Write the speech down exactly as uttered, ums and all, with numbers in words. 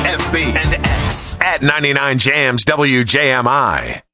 F B, and X at ninety-nine Jams W J M I.